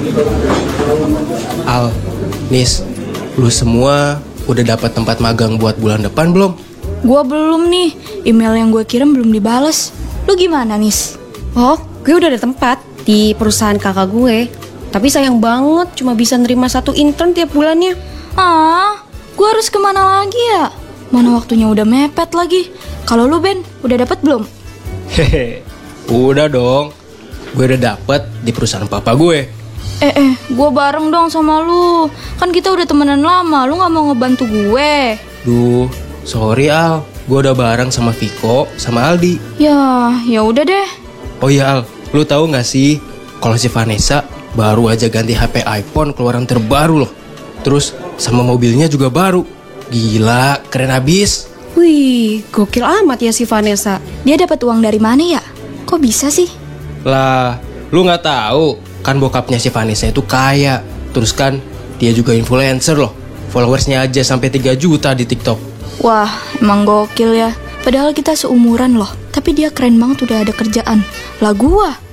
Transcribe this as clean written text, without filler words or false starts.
Al, Nis, lu semua udah dapat tempat magang buat bulan depan belum? Gua belum nih, email yang gue kirim belum dibales. Lu gimana, Nis? Oh, gue udah ada tempat di perusahaan kakak gue. Tapi sayang banget cuma bisa nerima 1 intern tiap bulannya. Gue harus kemana lagi ya? Mana waktunya udah mepet lagi. Kalau lu, Ben, udah dapet belum? Hehe, udah dong. Gue udah dapet di perusahaan papa gue. Gue bareng dong sama lu. Kan kita udah temenan lama, lu gak mau ngebantu gue? Duh, sorry Al, gue udah bareng sama Viko sama Aldi. Ya udah deh. Oh iya Al, lu tahu nggak sih kalau si Vanessa baru aja ganti HP iPhone keluaran terbaru loh. Terus sama mobilnya juga baru. Gila, keren abis. Wih, gokil amat ya si Vanessa. Dia dapat uang dari mana ya? Kok bisa sih? Lah, lu nggak tahu kan bokapnya si Vanessa itu kaya. Terus kan dia juga influencer loh. Followersnya aja sampai 3 juta di TikTok. Wah, emang gokil ya. Padahal kita seumuran loh. Tapi dia keren banget udah ada kerjaan. Lah gua